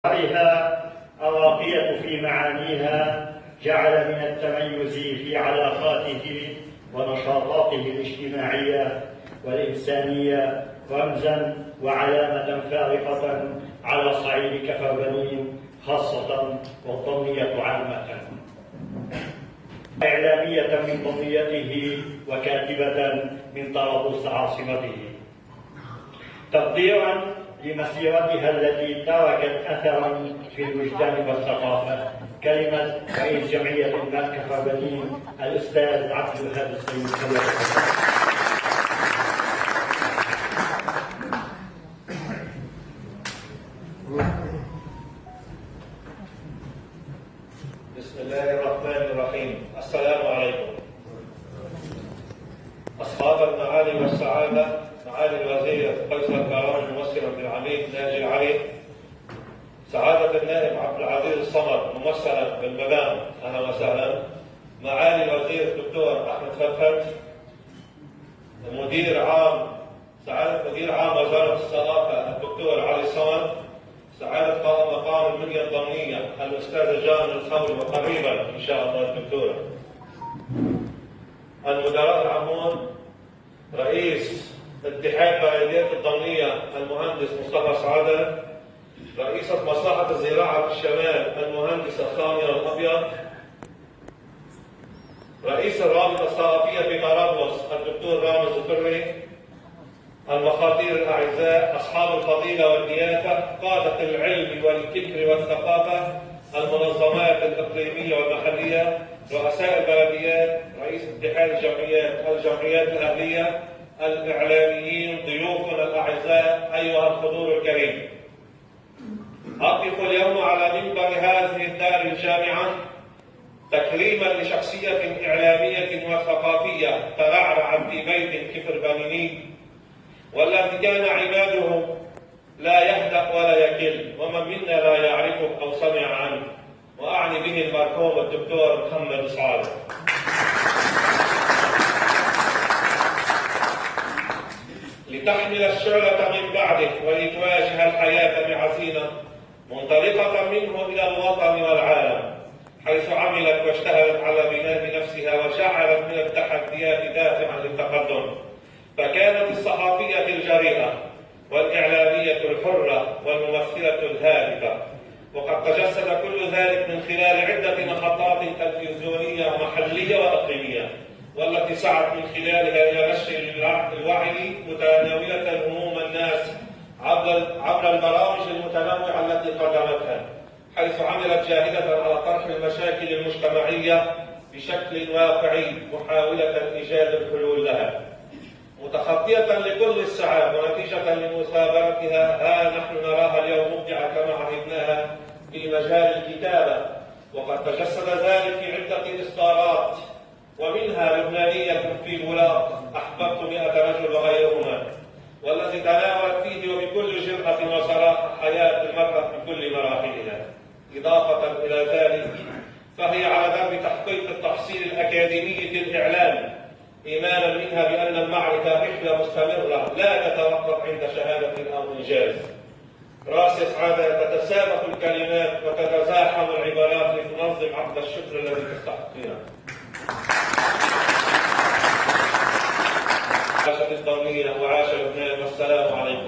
عليها الراقية في معانيها جعل من التميز في علاقاته ونشاطاته الاجتماعية والإنسانية رمزا وعلامة فارقة على صعيد كفر بنين خاصة والضمنية عامة. إعلامية من ضمنيته وكاتبة من طرابلس عاصمته، تقديرا لمسيرتها التي تركت أثرا في الوجدان والثقافة. كلمة رئيس جمعية الناس كفر بنين الأستاذ عبد الوهاب السيد. بسم الله الرحمن الرحيم. السلام عليكم. أصحاب المعالي والسعادة، معالي الوزير قيصر كرام الممثل بالعميد ناجي علي، سعادة النائب عبد العزيز الصمد ممثلا بالمدام، أهلا وسهلا. معالي الوزير الدكتور أحمد فتفت، سعادة مدير عام وزارة الثقافة الدكتور علي الصمد، سعادة قائم مقام المنيا الضمنية الأستاذ جان الخولي وقريبا إن شاء الله الدكتورة، المدراء العامون، رئيس اتحاد بلديات الضمنية المهندس مصطفى سعادة، رئيسة مصلحة الزراعة في الشمال المهندسة سامية الأبيض، رئيس الرابطة الثقافية في طرابلس الدكتور رامز الدري، المخاطير الأعزاء، أصحاب الفضيلة والضيافة، قادة العلم والفكر والثقافة، المنظمات الإقليمية والمحلية، رؤساء البلديات، رئيس اتحاد الجمعيات الأهلية، الإعلاميين، ضيوفنا الأعزاء، أيها الحضور الكريم. أقف اليوم على منبر هذه الدار الجامعة تكريما لشخصية إعلامية وثقافية ترعرع في بيت كفر بنيني، والذي كان عباده لا يهدأ ولا يكل، ومن منا لا يعرفه أو سمع عنه، وأعني به المرحوم الدكتور محمد صالح. لتحمل الشعلة من بعده ولتواجه الحياة بعزيمة منطلقة منه إلى الوطن والعالم، حيث عملت واجتهدت على بناء نفسها وجعلت من التحديات دافعا للتقدم، فكانت الصحفية الجريئة والإعلامية الحرة والممثلة الهادفة، وقد تجسد كل ذلك من خلال عدة محطات تلفزيونية محلية وإقليمية، والتي سعت من خلالها إلى نشر الوعي متناولة هموم الناس عبر البرامج المتنوعة التي قدمتها، حيث عملت جاهدة على طرح المشاكل المجتمعية بشكل واقعي محاولة إيجاد الحلول لها، متخطية لكل الصعاب، ونتيجة لمثابرتها ها نحن نراها اليوم مبدعة كما عهدناها في مجال الكتابة، وقد تجسد ذلك في عدة إصدارات، ومنها لبنانية في بولاق، أحببت 100 رجل وغيرهما، والذي تناولت فيه وبكل جرأة وصراحة حياة المرأة بكل مراحلها. إضافة إلى ذلك فهي على درب تحقيق التحصيل الأكاديمي في الإعلام، إيمانا منها بأن المعرفة رحلة مستمرة لا تتوقف عند شهادة أو إنجاز. راس سعادة تتسابق الكلمات وتتزاحم العبارات لتنظم عقد الشكر الذي تستحقونه. عاشت الضمنية وعاش لبنان، والسلام عليكم.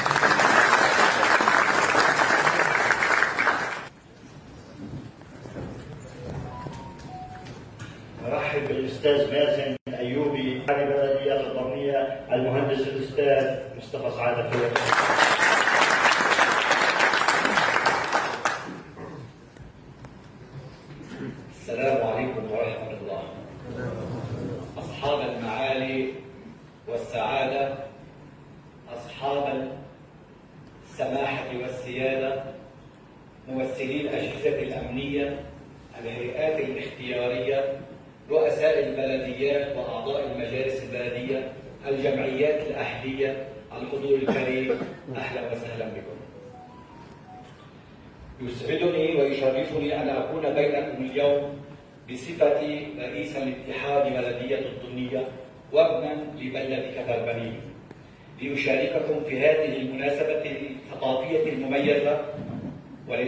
نرحب بالاستاذ مازن ايوبي على بلديات الضمنيه، المهندس الاستاذ مصطفى سعاده. السلام عليكم ورحمه الله. اصحاب المعالي والسعاده، اصحاب السماحه والسياده، ممثلي الاجهزه الامنيه، الهيئات الاختياريه، رؤساء البلديات وأعضاء المجالس البلدية، الجمعيات الأهلية، الحضور الكريم، أهلا وسهلا بكم. يسعدني ويشرفني أن أكون بينكم اليوم بصفتي رئيسا لاتحاد بلدية الضمنية وابنا لبلدة كفر بنين، لأشارككم في هذه المناسبة الثقافية المميزة